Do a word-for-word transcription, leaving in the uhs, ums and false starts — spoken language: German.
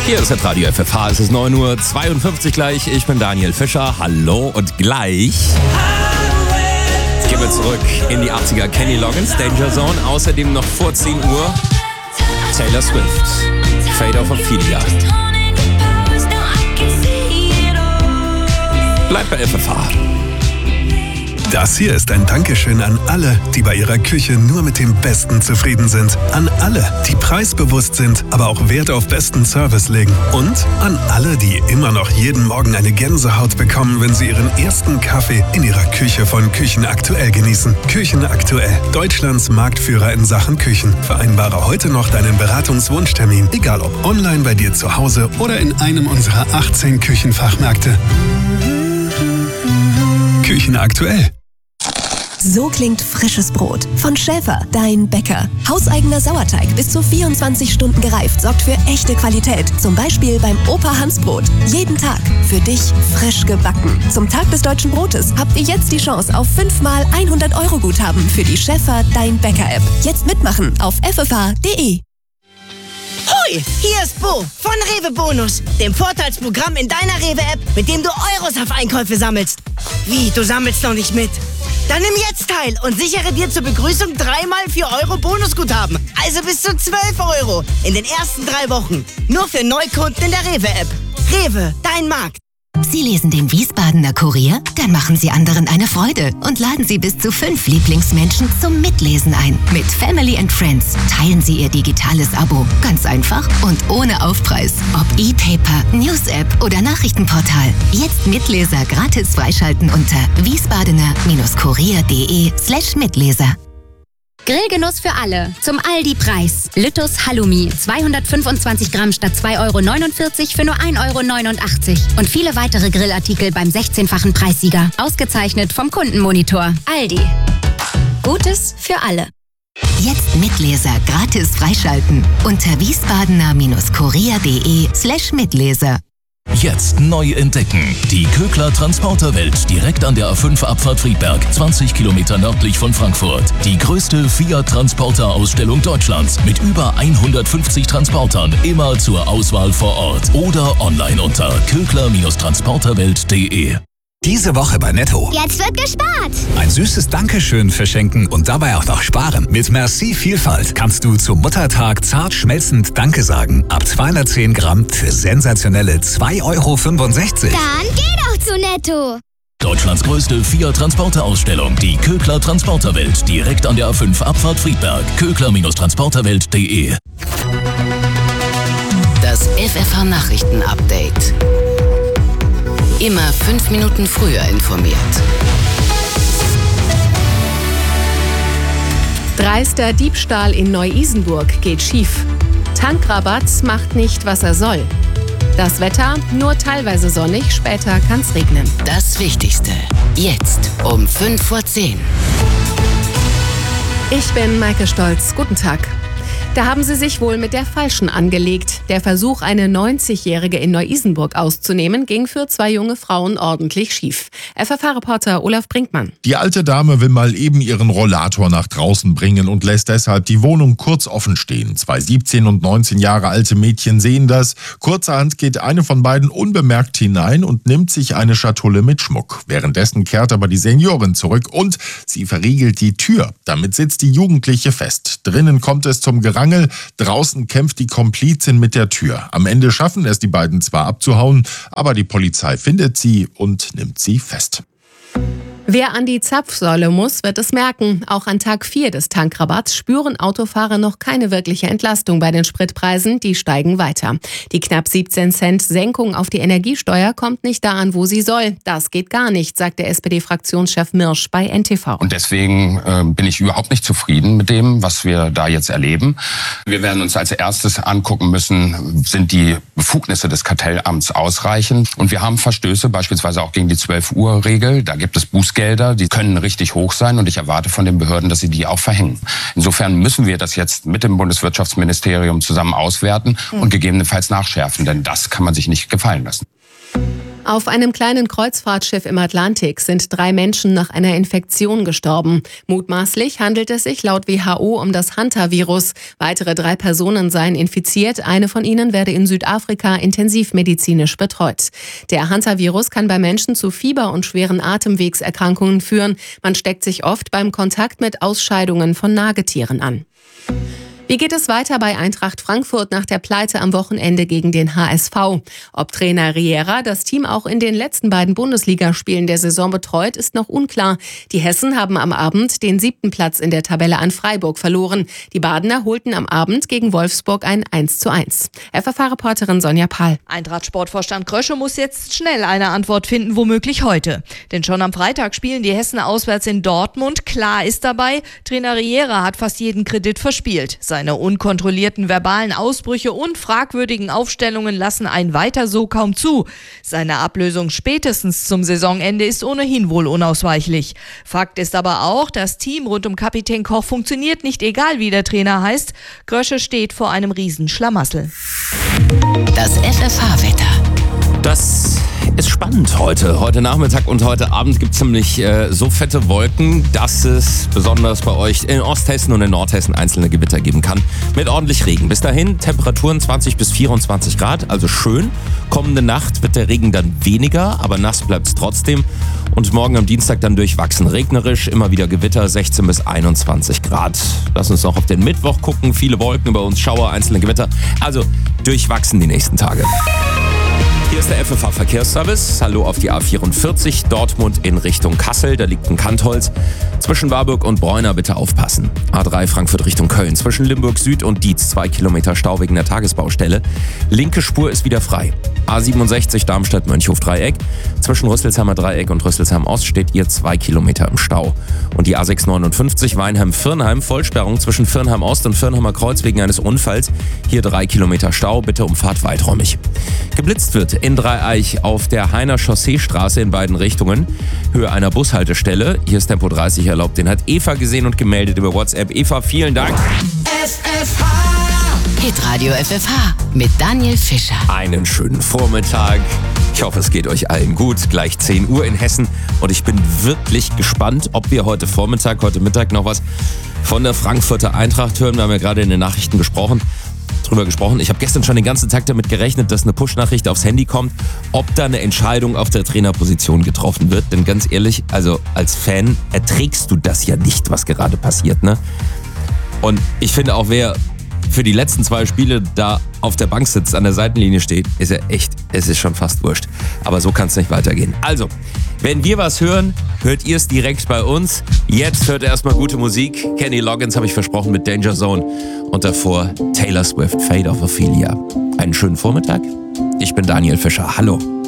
Hier ist der Radio F F H, es ist neun Uhr zweiundfünfzig gleich. Ich bin Daniel Fischer, hallo und gleich gehen wir zurück in die achtziger. Kenny Loggins, Danger Zone, außerdem noch vor zehn Uhr Taylor Swift, Fate of Ophelia. Bleibt bei F F H. Das hier ist ein Dankeschön an alle, die bei ihrer Küche nur mit dem Besten zufrieden sind. An alle, die preisbewusst sind, aber auch Wert auf besten Service legen. Und an alle, die immer noch jeden Morgen eine Gänsehaut bekommen, wenn sie ihren ersten Kaffee in ihrer Küche von Küchen Aktuell genießen. Küchen Aktuell, Deutschlands Marktführer in Sachen Küchen. Vereinbare heute noch deinen Beratungswunschtermin, egal ob online bei dir zu Hause oder in einem unserer achtzehn Küchenfachmärkte. Küchen Aktuell. So klingt frisches Brot von Schäfer, dein Bäcker. Hauseigener Sauerteig, bis zu vierundzwanzig Stunden gereift, sorgt für echte Qualität. Zum Beispiel beim Opa Hans Brot. Jeden Tag für dich frisch gebacken. Zum Tag des Deutschen Brotes habt ihr jetzt die Chance auf fünfmal hundert Euro Guthaben für die Schäfer, dein Bäcker App. Jetzt mitmachen auf f f h punkt d e. Hoi, hier ist Bo von Rewe Bonus, dem Vorteilsprogramm in deiner Rewe-App, mit dem du Euros auf Einkäufe sammelst. Wie, du sammelst noch nicht mit? Dann nimm jetzt teil und sichere dir zur Begrüßung dreimal vier Euro Bonusguthaben. Also bis zu zwölf Euro in den ersten drei Wochen. Nur für Neukunden in der Rewe-App. Rewe, dein Markt. Sie lesen den Wiesbadener Kurier? Dann machen Sie anderen eine Freude und laden Sie bis zu fünf Lieblingsmenschen zum Mitlesen ein. Mit Family and Friends teilen Sie Ihr digitales Abo. Ganz einfach und ohne Aufpreis. Ob E-Paper, News-App oder Nachrichtenportal. Jetzt Mitleser gratis freischalten unter wiesbadener-kurier.de slash Mitleser. Grillgenuss für alle. Zum Aldi-Preis. Lüttus Halloumi. zweihundertfünfundzwanzig Gramm statt zwei Euro neunundvierzig für nur ein Euro neunundachtzig. Und viele weitere Grillartikel beim sechzehnfachen Preissieger. Ausgezeichnet vom Kundenmonitor. Aldi. Gutes für alle. Jetzt Mitleser gratis freischalten unter wiesbadener-kurier.de slash Mitleser. Jetzt neu entdecken. Die Kögler Transporterwelt direkt an der A fünf Abfahrt Friedberg, zwanzig Kilometer nördlich von Frankfurt. Die größte Fiat-Transporter-Ausstellung Deutschlands mit über hundertfünfzig Transportern, immer zur Auswahl vor Ort oder online unter kögler-transporterwelt punkt de. Diese Woche bei Netto. Jetzt wird gespart. Ein süßes Dankeschön verschenken und dabei auch noch sparen. Mit Merci Vielfalt kannst du zum Muttertag zart schmelzend Danke sagen. Ab zweihundertzehn Gramm für sensationelle zwei Euro fünfundsechzig. Dann geh doch zu Netto. Deutschlands größte Fiat-Transporter-Ausstellung. Die Kögler Transporterwelt direkt an der A fünf Abfahrt Friedberg. kögler-transporterwelt punkt de. Das F F H-Nachrichten-Update. Immer fünf Minuten früher informiert. Dreister Diebstahl in Neu-Isenburg geht schief. Tankrabatt macht nicht, was er soll. Das Wetter nur teilweise sonnig, später kann's regnen. Das Wichtigste jetzt um fünf vor zehn. Ich bin Maike Stolz. Guten Tag. Da haben sie sich wohl mit der Falschen angelegt. Der Versuch, eine neunzigjährige in Neu-Isenburg auszunehmen, ging für zwei junge Frauen ordentlich schief. F F H-Reporter Olaf Brinkmann. Die alte Dame will mal eben ihren Rollator nach draußen bringen und lässt deshalb die Wohnung kurz offen stehen. Zwei siebzehn und neunzehn Jahre alte Mädchen sehen das. Kurzerhand geht eine von beiden unbemerkt hinein und nimmt sich eine Schatulle mit Schmuck. Währenddessen kehrt aber die Seniorin zurück und sie verriegelt die Tür. Damit sitzt die Jugendliche fest. Drinnen kommt es zum Gerangel. Draußen kämpft die Komplizin mit der Tür. Am Ende schaffen es die beiden zwar abzuhauen, aber die Polizei findet sie und nimmt sie fest. Wer an die Zapfsäule muss, wird es merken. Auch an Tag vier des Tankrabatts spüren Autofahrer noch keine wirkliche Entlastung bei den Spritpreisen. Die steigen weiter. Die knapp siebzehn Cent Senkung auf die Energiesteuer kommt nicht da an, wo sie soll. Das geht gar nicht, sagt der S P D-Fraktionschef Mirsch bei N T V. Und deswegen äh, bin ich überhaupt nicht zufrieden mit dem, was wir da jetzt erleben. Wir werden uns als erstes angucken müssen, sind die Befugnisse des Kartellamts ausreichend? Und wir haben Verstöße, beispielsweise auch gegen die zwölf Uhr Regel. Da gibt es Bußgelder. Die können richtig hoch sein und ich erwarte von den Behörden, dass sie die auch verhängen. Insofern müssen wir das jetzt mit dem Bundeswirtschaftsministerium zusammen auswerten und gegebenenfalls nachschärfen, denn das kann man sich nicht gefallen lassen. Auf einem kleinen Kreuzfahrtschiff im Atlantik sind drei Menschen nach einer Infektion gestorben. Mutmaßlich handelt es sich laut W H O um das Hantavirus. Weitere drei Personen seien infiziert. Eine von ihnen werde in Südafrika intensivmedizinisch betreut. Der Hantavirus kann bei Menschen zu Fieber und schweren Atemwegserkrankungen führen. Man steckt sich oft beim Kontakt mit Ausscheidungen von Nagetieren an. Wie geht es weiter bei Eintracht Frankfurt nach der Pleite am Wochenende gegen den H S V? Ob Trainer Riera das Team auch in den letzten beiden Bundesligaspielen der Saison betreut, ist noch unklar. Die Hessen haben am Abend den siebten Platz in der Tabelle an Freiburg verloren. Die Badener holten am Abend gegen Wolfsburg ein eins zu eins. F F H-Reporterin Sonja Pahl. Eintracht-Sportvorstand Krösche muss jetzt schnell eine Antwort finden, womöglich heute. Denn schon am Freitag spielen die Hessen auswärts in Dortmund. Klar ist dabei, Trainer Riera hat fast jeden Kredit verspielt. Seine unkontrollierten verbalen Ausbrüche und fragwürdigen Aufstellungen lassen ein Weiter so kaum zu. Seine Ablösung spätestens zum Saisonende ist ohnehin wohl unausweichlich. Fakt ist aber auch, das Team rund um Kapitän Koch funktioniert nicht, egal wie der Trainer heißt. Krösche steht vor einem Riesenschlamassel. Das F F H-Wetter. Das ist spannend heute. Heute Nachmittag und heute Abend gibt es nämlich äh, so fette Wolken, dass es besonders bei euch in Osthessen und in Nordhessen einzelne Gewitter geben kann. Mit ordentlich Regen. Bis dahin Temperaturen zwanzig bis vierundzwanzig Grad, also schön. Kommende Nacht wird der Regen dann weniger, aber nass bleibt es trotzdem. Und morgen am Dienstag dann durchwachsen regnerisch, immer wieder Gewitter, sechzehn bis einundzwanzig Grad. Lass uns noch auf den Mittwoch gucken. Viele Wolken über uns, Schauer, einzelne Gewitter. Also durchwachsen die nächsten Tage. Hier ist der F F H-Verkehrsservice. Hallo auf die A vierundvierzig, Dortmund in Richtung Kassel. Da liegt ein Kantholz. Zwischen Warburg und Bräuner bitte aufpassen. A drei Frankfurt Richtung Köln. Zwischen Limburg Süd und Dietz zwei Kilometer Stau wegen der Tagesbaustelle. Linke Spur ist wieder frei. A siebenundsechzig Darmstadt-Mönchhof-Dreieck. Zwischen Rüsselsheimer Dreieck und Rüsselsheim Ost steht ihr zwei Kilometer im Stau. Und die A sechshundertneunundfünfzig Weinheim-Firnheim. Vollsperrung zwischen Firnheim Ost und Firnheimer Kreuz wegen eines Unfalls. Hier drei Kilometer Stau. Bitte umfahrt weiträumig. Geblitzt wird in Dreieich auf der Heiner Chausseestraße in beiden Richtungen. Höhe einer Bushaltestelle. Hier ist Tempo dreißig erlaubt. Den hat Eva gesehen und gemeldet über WhatsApp. Eva, vielen Dank. F F H. Hitradio F F H mit Daniel Fischer. Einen schönen Vormittag. Ich hoffe, es geht euch allen gut. Gleich zehn Uhr in Hessen. Und ich bin wirklich gespannt, ob wir heute Vormittag, heute Mittag noch was von der Frankfurter Eintracht hören. Wir haben ja gerade in den Nachrichten gesprochen. drüber gesprochen. Ich habe gestern schon den ganzen Tag damit gerechnet, dass eine Push-Nachricht aufs Handy kommt, ob da eine Entscheidung auf der Trainerposition getroffen wird. Denn ganz ehrlich, also als Fan erträgst du das ja nicht, was gerade passiert, ne? Und ich finde auch, wer für die letzten zwei Spiele da auf der Bank sitzt, an der Seitenlinie steht, ist er echt, es ist schon fast wurscht. Aber so kann es nicht weitergehen. Also, wenn wir was hören, hört ihr es direkt bei uns. Jetzt hört erstmal gute Musik. Kenny Loggins habe ich versprochen mit Danger Zone. Und davor Taylor Swift, Fate of Ophelia. Einen schönen Vormittag. Ich bin Daniel Fischer. Hallo.